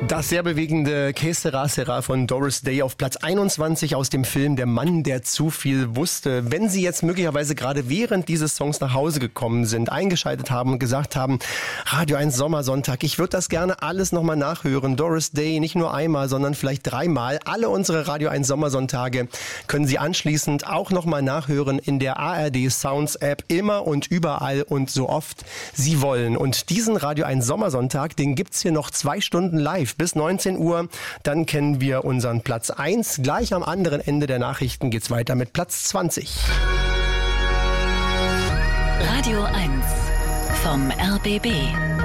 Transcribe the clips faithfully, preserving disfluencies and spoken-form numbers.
Das sehr bewegende Que sera sera von Doris Day auf Platz einundzwanzig aus dem Film Der Mann, der zu viel wusste. Wenn Sie jetzt möglicherweise gerade während dieses Songs nach Hause gekommen sind, eingeschaltet haben und gesagt haben, Radio eins Sommersonntag, ich würde das gerne alles nochmal nachhören. Doris Day nicht nur einmal, sondern vielleicht dreimal. Alle unsere Radio eins Sommersonntage können Sie anschließend auch nochmal nachhören in der A R D Sounds App, immer und überall und so oft Sie wollen. Und diesen Radio eins Sommersonntag, den gibt's hier noch zwei Stunden live bis neunzehn Uhr. Dann kennen wir unseren Platz eins. Gleich am anderen Ende der Nachrichten geht's weiter mit Platz zwanzig. Radio eins vom R B B.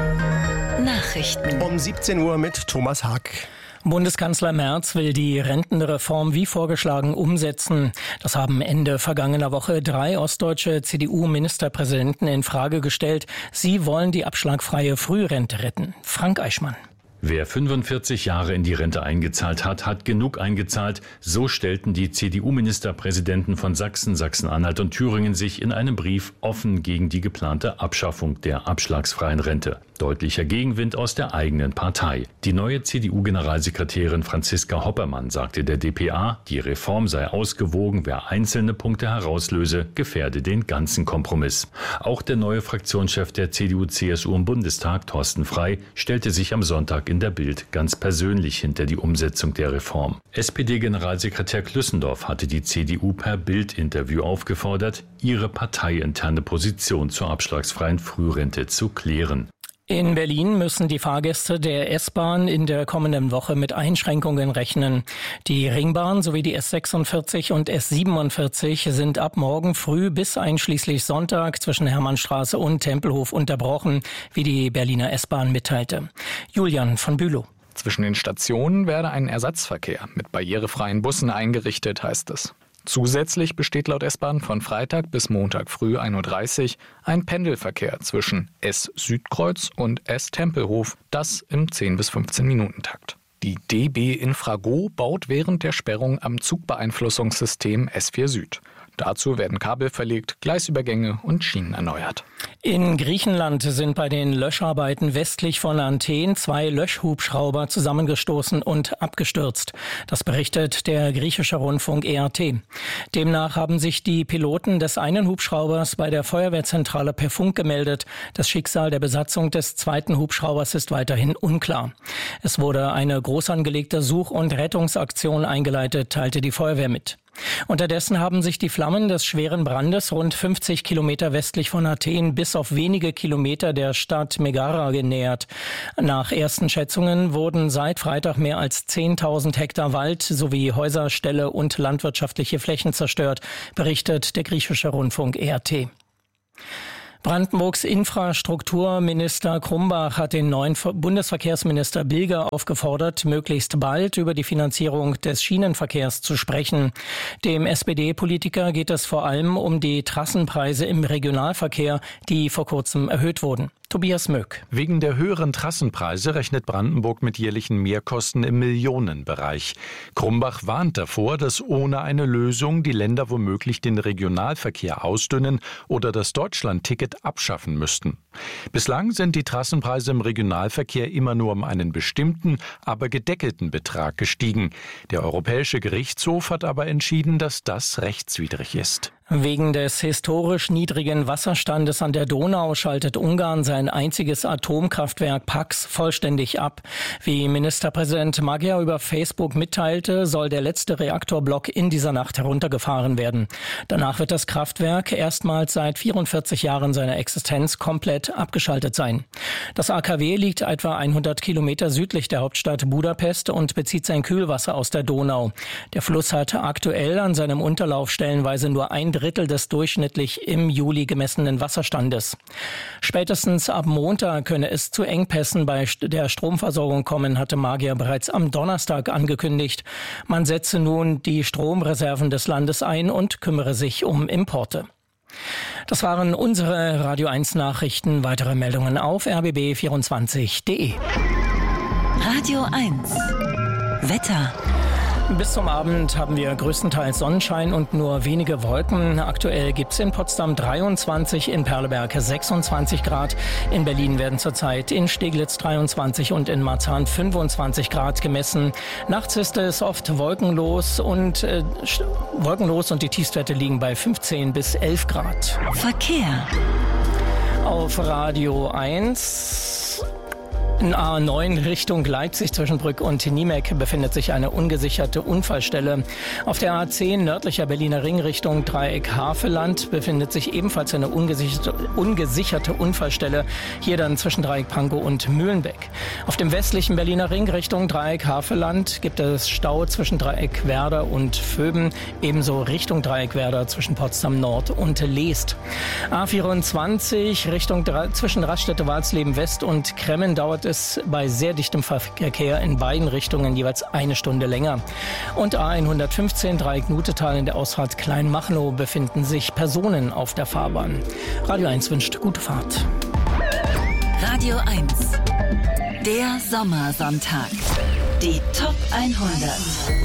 Nachrichten. Um siebzehn Uhr mit Thomas Haag. Bundeskanzler Merz will die Rentenreform wie vorgeschlagen umsetzen. Das haben Ende vergangener Woche drei ostdeutsche C D U-Ministerpräsidenten in Frage gestellt. Sie wollen die abschlagfreie Frührente retten. Frank Eichmann. Wer fünfundvierzig Jahre in die Rente eingezahlt hat, hat genug eingezahlt. So stellten die C D U-Ministerpräsidenten von Sachsen, Sachsen-Anhalt und Thüringen sich in einem Brief offen gegen die geplante Abschaffung der abschlagsfreien Rente. Deutlicher Gegenwind aus der eigenen Partei. Die neue C D U-Generalsekretärin Franziska Hoppermann sagte der D P A, die Reform sei ausgewogen, wer einzelne Punkte herauslöse, gefährde den ganzen Kompromiss. Auch der neue Fraktionschef der C D U C S U im Bundestag, Thorsten Frey, stellte sich am Sonntag in der Bild ganz persönlich hinter die Umsetzung der Reform. S P D-Generalsekretär Klüssendorf hatte die C D U per Bild-Interview aufgefordert, ihre parteiinterne Position zur abschlagsfreien Frührente zu klären. In Berlin müssen die Fahrgäste der S-Bahn in der kommenden Woche mit Einschränkungen rechnen. Die Ringbahn sowie die S sechsundvierzig und S siebenundvierzig sind ab morgen früh bis einschließlich Sonntag zwischen Hermannstraße und Tempelhof unterbrochen, wie die Berliner S-Bahn mitteilte. Julian von Bülow. Zwischen den Stationen werde ein Ersatzverkehr mit barrierefreien Bussen eingerichtet, heißt es. Zusätzlich besteht laut S-Bahn von Freitag bis Montag früh ein Uhr dreißig ein Pendelverkehr zwischen S Südkreuz und S Tempelhof, das im zehn bis fünfzehn Minuten Takt. Die D B Infrago baut während der Sperrung am Zugbeeinflussungssystem S vier Süd. Dazu werden Kabel verlegt, Gleisübergänge und Schienen erneuert. In Griechenland sind bei den Löscharbeiten westlich von Athen zwei Löschhubschrauber zusammengestoßen und abgestürzt. Das berichtet der griechische Rundfunk E R T. Demnach haben sich die Piloten des einen Hubschraubers bei der Feuerwehrzentrale per Funk gemeldet. Das Schicksal der Besatzung des zweiten Hubschraubers ist weiterhin unklar. Es wurde eine groß angelegte Such- und Rettungsaktion eingeleitet, teilte die Feuerwehr mit. Unterdessen haben sich die Flammen des schweren Brandes rund fünfzig Kilometer westlich von Athen bis auf wenige Kilometer der Stadt Megara genähert. Nach ersten Schätzungen wurden seit Freitag mehr als zehntausend Hektar Wald sowie Häuser, Ställe und landwirtschaftliche Flächen zerstört, berichtet der griechische Rundfunk E R T. Brandenburgs Infrastrukturminister Krumbach hat den neuen Bundesverkehrsminister Bilger aufgefordert, möglichst bald über die Finanzierung des Schienenverkehrs zu sprechen. Dem S P D-Politiker geht es vor allem um die Trassenpreise im Regionalverkehr, die vor kurzem erhöht wurden. Tobias Möck. Wegen der höheren Trassenpreise rechnet Brandenburg mit jährlichen Mehrkosten im Millionenbereich. Krumbach warnt davor, dass ohne eine Lösung die Länder womöglich den Regionalverkehr ausdünnen oder das Deutschlandticket abschaffen müssten. Bislang sind die Trassenpreise im Regionalverkehr immer nur um einen bestimmten, aber gedeckelten Betrag gestiegen. Der Europäische Gerichtshof hat aber entschieden, dass das rechtswidrig ist. Wegen des historisch niedrigen Wasserstandes an der Donau schaltet Ungarn sein einziges Atomkraftwerk Paks vollständig ab. Wie Ministerpräsident Magyar über Facebook mitteilte, soll der letzte Reaktorblock in dieser Nacht heruntergefahren werden. Danach wird das Kraftwerk erstmals seit vierundvierzig Jahren seiner Existenz komplett abgeschaltet sein. Das A K W liegt etwa hundert Kilometer südlich der Hauptstadt Budapest und bezieht sein Kühlwasser aus der Donau. Der Fluss hat aktuell an seinem Unterlauf stellenweise nur ein Drittel des durchschnittlich im Juli gemessenen Wasserstandes. Spätestens ab Montag könne es zu Engpässen bei der Stromversorgung kommen, hatte Magyar bereits am Donnerstag angekündigt. Man setze nun die Stromreserven des Landes ein und kümmere sich um Importe. Das waren unsere Radio eins Nachrichten. Weitere Meldungen auf r b b vierundzwanzig punkt d e. Radio eins Wetter. Bis zum Abend haben wir größtenteils Sonnenschein und nur wenige Wolken. Aktuell gibt es in Potsdam dreiundzwanzig, in Perleberg sechsundzwanzig Grad. In Berlin werden zurzeit in Steglitz dreiundzwanzig und in Marzahn fünfundzwanzig Grad gemessen. Nachts ist es oft wolkenlos und, äh, wolkenlos und die Tiefstwerte liegen bei fünfzehn bis elf Grad. Verkehr. Auf Radio eins... In A neun Richtung Leipzig zwischen Brück und Niemek befindet sich eine ungesicherte Unfallstelle. Auf der A zehn nördlicher Berliner Ring Richtung Dreieck Havelland befindet sich ebenfalls eine ungesicherte, ungesicherte Unfallstelle. Hier dann zwischen Dreieck Pankow und Mühlenbeck. Auf dem westlichen Berliner Ring Richtung Dreieck Havelland gibt es Stau zwischen Dreieck Werder und Vöben. Ebenso Richtung Dreieck Werder zwischen Potsdam Nord und Leest. A vierundzwanzig Richtung zwischen Raststätte Walsleben West und Kremmen dauert es bei sehr dichtem Verkehr in beiden Richtungen jeweils eine Stunde länger. Und A hundertfünfzehn Dreieck Nutetal in der Ausfahrt Kleinmachnow befinden sich Personen auf der Fahrbahn. Radio eins wünscht gute Fahrt. Radio eins. Der Sommersonntag. Die Top hundert.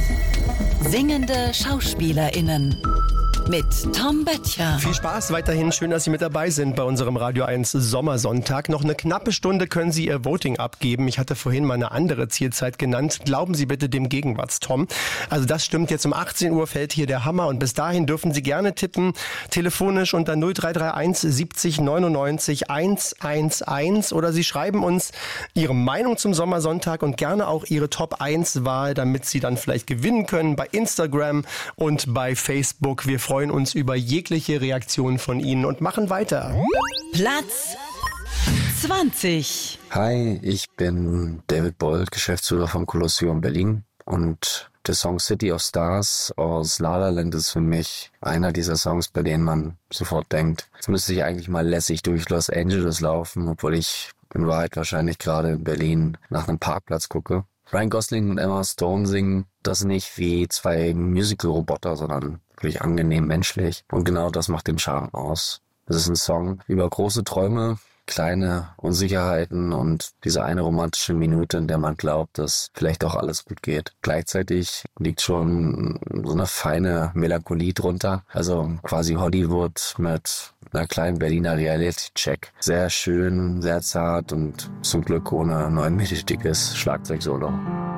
Singende SchauspielerInnen. Mit Tom Böttcher. Viel Spaß weiterhin. Schön, dass Sie mit dabei sind bei unserem Radio eins Sommersonntag. Noch eine knappe Stunde können Sie Ihr Voting abgeben. Ich hatte vorhin mal eine andere Zielzeit genannt. Glauben Sie bitte dem Gegenwart, Tom. Also das stimmt. Jetzt um achtzehn Uhr fällt hier der Hammer und bis dahin dürfen Sie gerne tippen. Telefonisch unter null drei drei eins siebzig neunundneunzig hundertelf oder Sie schreiben uns Ihre Meinung zum Sommersonntag und gerne auch Ihre Top eins Wahl, damit Sie dann vielleicht gewinnen können bei Instagram und bei Facebook. Wir freuen uns über jegliche Reaktion von Ihnen und machen weiter. Platz zwanzig. Hi, ich bin David Bold, Geschäftsführer vom Kolosseum Berlin und der Song City of Stars aus La La Land ist für mich einer dieser Songs, bei denen man sofort denkt, jetzt müsste ich eigentlich mal lässig durch Los Angeles laufen, obwohl ich in Wahrheit wahrscheinlich gerade in Berlin nach einem Parkplatz gucke. Ryan Gosling und Emma Stone singen das nicht wie zwei Musical-Roboter, sondern wirklich angenehm menschlich. Und genau das macht den Charme aus. Es ist ein Song über große Träume, kleine Unsicherheiten und diese eine romantische Minute, in der man glaubt, dass vielleicht auch alles gut geht. Gleichzeitig liegt schon so eine feine Melancholie drunter. Also quasi Hollywood mit einer kleinen Berliner Reality-Check. Sehr schön, sehr zart und zum Glück ohne neunminütiges Schlagzeugsolo.